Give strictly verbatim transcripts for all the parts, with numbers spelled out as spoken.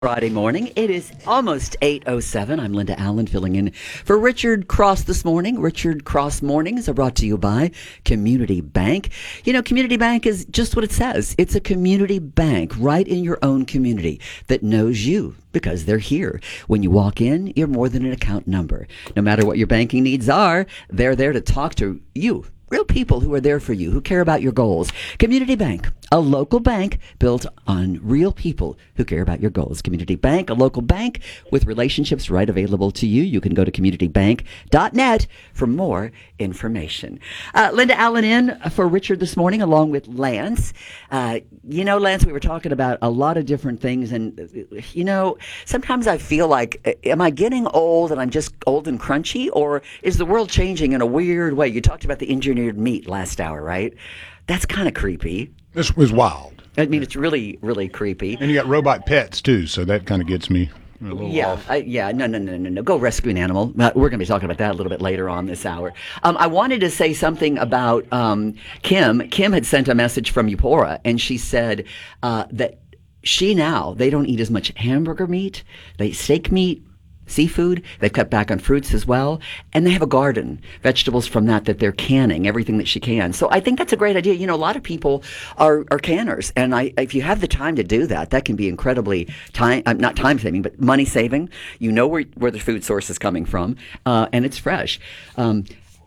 Friday morning. It is almost eight oh seven. I'm Linda Allen filling in for Richard Cross this morning. Richard Cross Mornings are brought to you by Community Bank. You know, Community Bank is just what it says. It's a community bank right in your own community that knows you because they're here. When you walk in, you're more than an account number. No matter what your banking needs are, they're there to talk to you. Real people who are there for you, who care about your goals. Community Bank, a local bank built on real people who care about your goals. Community Bank, a local bank with relationships right available to you. You can go to community bank dot net for more information. Uh, Linda Allen in for Richard this morning, along with Lance. Uh, you know, Lance, we were talking about a lot of different things, and, you know, sometimes I feel like, am I getting old and I'm just old and crunchy, or is the world changing in a weird way? You talked about the engineering meat last hour, right? That's kind of creepy. This was wild. I mean, it's really, really creepy. And you got robot pets, too, so that kind of gets me a little yeah, off. I, yeah, no, no, no, no, no. Go rescue an animal. Uh, We're going to be talking about that a little bit later on this hour. Um, I wanted to say something about um, Kim. Kim had sent a message from Eupora, and she said uh, that she now, they don't eat as much hamburger meat, they eat steak meat, seafood. They've cut back on fruits as well. And they have a garden, vegetables from that, that they're canning, everything that she can. So I think that's a great idea. You know, a lot of people are, are canners. And I, if you have the time to do that, that can be incredibly time, uh, not time saving, but money saving. You know where, where the food source is coming from, uh, and it's fresh. Um,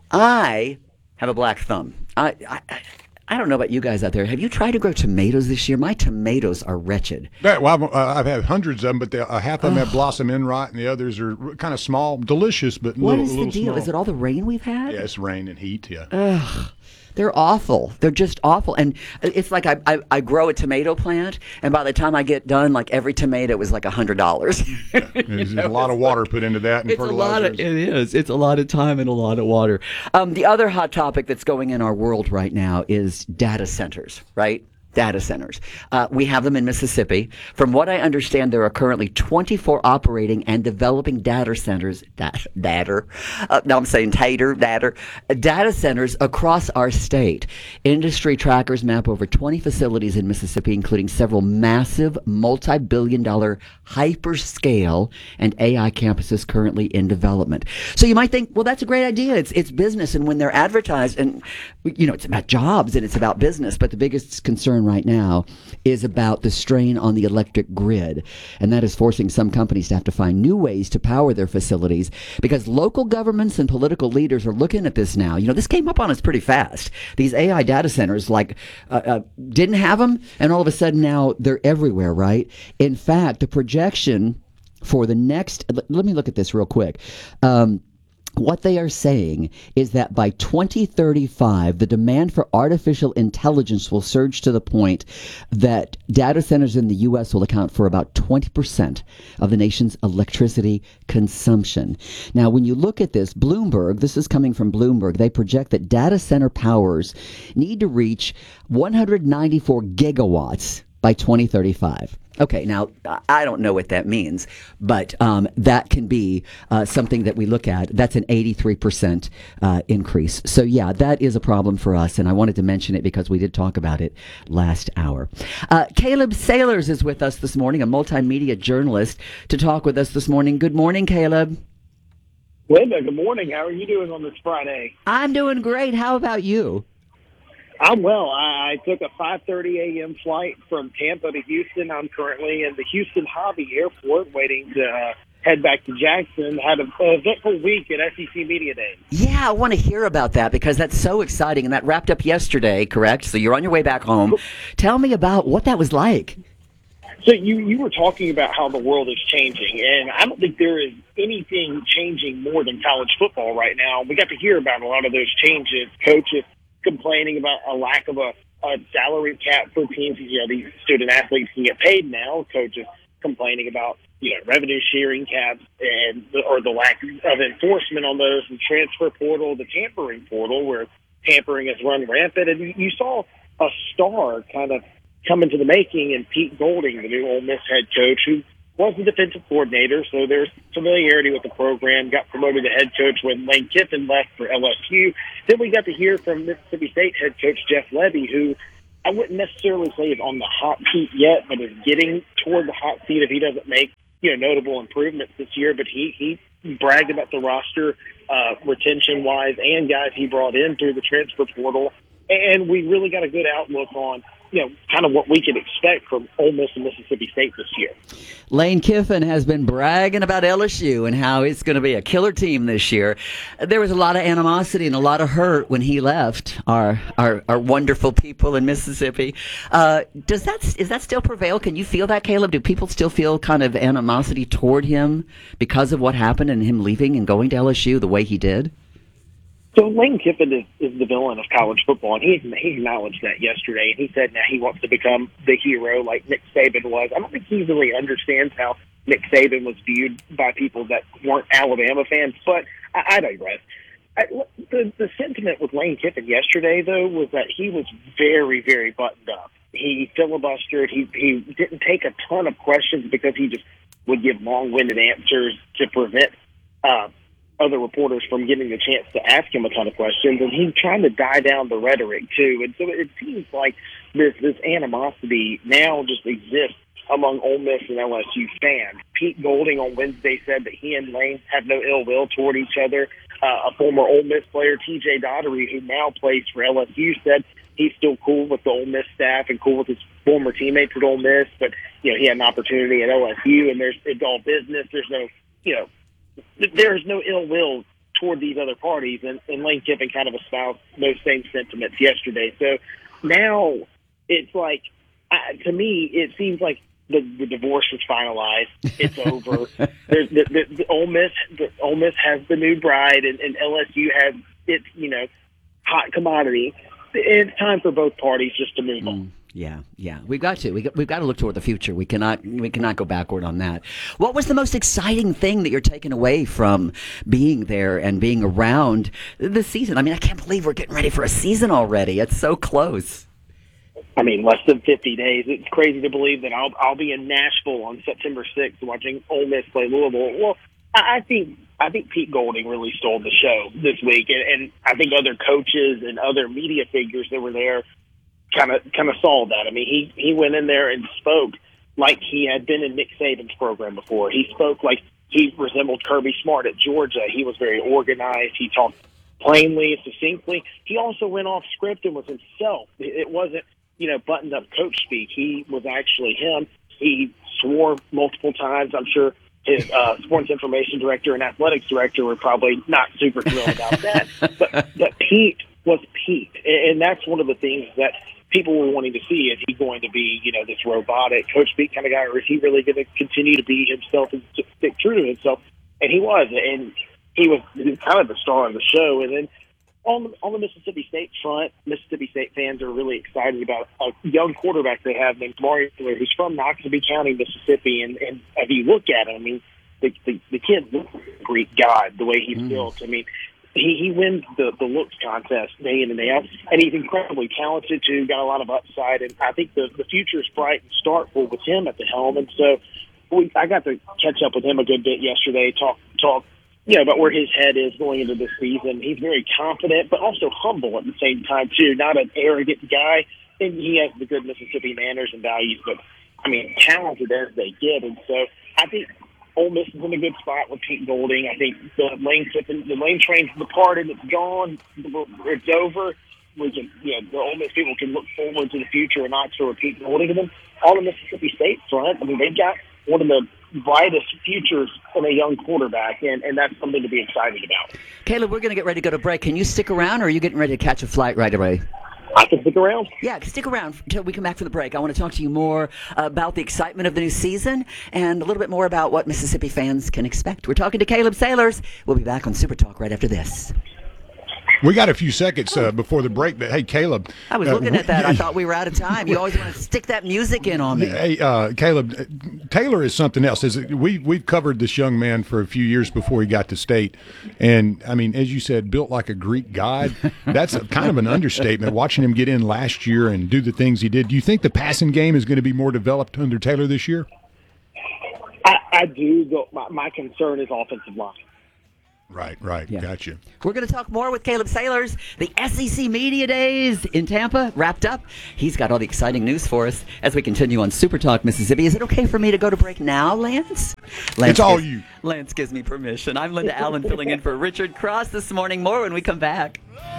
I have a black thumb. I, I I don't know about you guys out there. Have you tried to grow tomatoes this year? My tomatoes are wretched. That, well, I've, uh, I've had hundreds of them, but the, uh, half of them have blossom end right, and the others are kind of small, delicious, but What little, is the little deal? small. Is it all the rain we've had? Yeah, it's rain and heat, yeah. Ugh. They're awful. They're just awful. And it's like I, I, I grow a tomato plant, and by the time I get done, like every tomato is like one hundred dollars. Yeah, there's a lot of water put into that and It's a lot of, fertilizers. it is. It's a lot of time and a lot of water. Um, the other hot topic that's going in our world right now is data centers, right? Data centers. Uh, we have them in Mississippi. From what I understand, there are currently twenty-four operating and developing data centers. Da- data. Uh, no, I'm saying tater, data. Uh, data centers across our state. Industry trackers map over twenty facilities in Mississippi, including several massive, multi-billion dollar hyperscale and A I campuses currently in development. So you might think, well, that's a great idea. It's it's business, and when they're advertised, and you know, it's about jobs and it's about business. But the biggest concern right now is about the strain on the electric grid, and that is forcing some companies to have to find new ways to power their facilities because local governments and political leaders are looking at this now. You know, this came up on us pretty fast. These A I data centers, like, uh, uh, didn't have them, and all of a sudden now they're everywhere, right? In fact, the projection for the next, let me look at this real quick. Um, What they are saying is that by twenty thirty-five, the demand for artificial intelligence will surge to the point that data centers in the U S will account for about twenty percent of the nation's electricity consumption. Now, when you look at this, Bloomberg, this is coming from Bloomberg, they project that data center powers need to reach one hundred ninety-four gigawatts by twenty thirty-five. Okay, now, I don't know what that means, but um, that can be uh, something that we look at. That's an eighty-three percent uh, increase. So, yeah, that is a problem for us, and I wanted to mention it because we did talk about it last hour. Uh, Caleb Sailors is with us this morning, a multimedia journalist, to talk with us this morning. Good morning, Caleb. Linda, good morning. How are you doing on this Friday? I'm doing great. How about you? I'm well. I, I took a five thirty a.m. flight from Tampa to Houston. I'm currently in the Houston Hobby Airport waiting to uh, head back to Jackson. Had an eventful week at S E C Media Days. Yeah, I want to hear about that because that's so exciting. And that wrapped up yesterday, correct? So you're on your way back home. Tell me about what that was like. So you, you were talking about how the world is changing, and I don't think there is anything changing more than college football right now. We got to hear about a lot of those changes. Coaches complaining about a lack of a, a salary cap for teams. You know, these student athletes can get paid now. Coaches complaining about, you know, revenue sharing caps and the, or the lack of enforcement on those. The transfer portal, the tampering portal, where tampering has run rampant. And you saw a star kind of come into the making in Pete Golding, the new Ole Miss head coach, who was the defensive coordinator, so there's familiarity with the program, got promoted to head coach when Lane Kiffin left for L S U. Then we got to hear from Mississippi State head coach Jeff Lebby, who I wouldn't necessarily say is on the hot seat yet, but is getting toward the hot seat if he doesn't make, you know, notable improvements this year. But he, he bragged about the roster uh, retention-wise and guys he brought in through the transfer portal. And we really got a good outlook on, you know, kind of what we could expect from Ole Miss and Mississippi State this year. Lane Kiffin has been bragging about L S U and how it's going to be a killer team this year. There was a lot of animosity and a lot of hurt when he left our our, our wonderful people in Mississippi. Uh, does that is that still prevail? Can you feel that, Caleb? Do people still feel kind of animosity toward him because of what happened and him leaving and going to L S U the way he did? So Lane Kiffin is, is the villain of college football, and he, he acknowledged that yesterday, and he said now he wants to become the hero like Nick Saban was. I don't think he really understands how Nick Saban was viewed by people that weren't Alabama fans, but I, I digress. I, the, the sentiment with Lane Kiffin yesterday, though, was that he was very, very buttoned up. He filibustered. He, he didn't take a ton of questions because he just would give long-winded answers to prevent uh, other reporters from getting the chance to ask him a ton of questions, and he's trying to die down the rhetoric too. And so it seems like this this animosity now just exists among Ole Miss and L S U fans. Pete Golding on Wednesday said that he and Lane have no ill will toward each other. Uh, a former Ole Miss player, T J Daugherty, who now plays for L S U, said he's still cool with the Ole Miss staff and cool with his former teammates at Ole Miss, but you know he had an opportunity at L S U, and there's it's all business. There's no you know. There's no ill will toward these other parties, and, and Lane Kiffin kind of espoused those same sentiments yesterday. So now it's like, uh, to me, it seems like the, the divorce is finalized. It's over. There's the, the, the Ole Miss, the Ole Miss has the new bride, and, and L S U has its you know hot commodity. It's time for both parties just to move on. Mm. Yeah, yeah, we've got to. We got, we've got to look toward the future. We cannot, we cannot go backward on that. What was the most exciting thing that you're taking away from being there and being around the season? I mean, I can't believe we're getting ready for a season already. It's so close. I mean, less than fifty days. It's crazy to believe that I'll I'll be in Nashville on September sixth watching Ole Miss play Louisville. Well, I think I think Pete Golding really stole the show this week, and, and I think other coaches and other media figures that were there kind of kind of saw that. I mean, he, he went in there and spoke like he had been in Nick Saban's program before. He spoke like he resembled Kirby Smart at Georgia. He was very organized. He talked plainly, succinctly. He also went off script and was himself. It wasn't, you know, buttoned up coach speak. He was actually him. He swore multiple times. I'm sure his uh, sports information director and athletics director were probably not super thrilled about that. But, but Pete was Pete. And that's one of the things that people were wanting to see. Is he going to be, you know, this robotic Coach Pete kind of guy, or is he really going to continue to be himself and stick true to himself? And he was, and he was kind of the star of the show. And then on, on the Mississippi State front, Mississippi State fans are really excited about a young quarterback they have named Mario Miller, who's from Noxubee County, Mississippi. And, and if you look at him, I mean, the, the, the kid looks like a Greek god, the way he's mm. built. I mean, He he wins the, the looks contest day in and day out, and he's incredibly talented too. Got a lot of upside, and I think the, the future is bright and startful with him at the helm. And so, we, I got to catch up with him a good bit yesterday. Talk talk, you know, about where his head is going into this season. He's very confident, but also humble at the same time too. Not an arrogant guy, and he has the good Mississippi manners and values. But I mean, talented as they get, and so I think Ole Miss is in a good spot with Pete Golding. I think the Lane Kiffin, the Lane train's departed. It's gone. It's over. We can, you know, the Ole Miss people can look forward to the future and not to Pete Golding. And then on the Mississippi State front, I mean, they've got one of the brightest futures in a young quarterback, and, and that's something to be excited about. Caleb, we're going to get ready to go to break. Can you stick around, or are you getting ready to catch a flight right away? I can stick around. Yeah, stick around until we come back from the break. I want to talk to you more about the excitement of the new season and a little bit more about what Mississippi fans can expect. We're talking to Caleb Sailors. We'll be back on Super Talk right after this. We got a few seconds uh, before the break, but hey, Caleb. I was uh, looking at that. I thought we were out of time. You always want to stick that music in on me. Hey, uh, Caleb, Taylor is something else. Is it, we we've covered this young man for a few years before he got to state, and I mean, as you said, built like a Greek god. That's a, kind of an understatement. Watching him get in last year and do the things he did. Do you think the passing game is going to be more developed under Taylor this year? I, I do. Go, my, my concern is offensive line. Right, right. Yeah. Gotcha. We're going to talk more with Caleb Sailors. The S E C Media Days in Tampa wrapped up. He's got all the exciting news for us as we continue on Super Talk Mississippi. Is it okay for me to go to break now, Lance? Lance It's all gives, you. Lance gives me permission. I'm Linda Allen filling in for Richard Cross this morning. More when we come back.